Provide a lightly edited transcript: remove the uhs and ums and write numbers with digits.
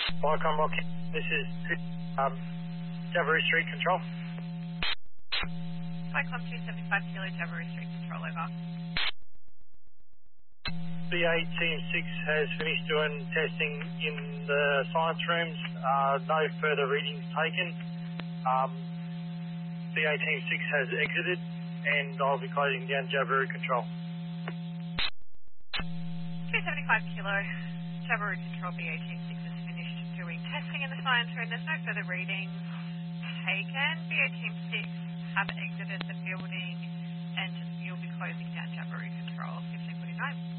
Welcome, Rocky. This is Jabiru Street Control. Cyclone 275 Kilo Jabiru Street Control, over. BA Team 6 has finished doing testing in the science rooms. No further readings taken. BA Team 6 has exited and I'll be closing down Jabiru Control. 275 Kilo Jabiru Control, BA Team 6 has finished doing testing in the science room. There's no further readings taken. BA Team 6 have exited the building and you'll be closing down Jabiru Control. 1549.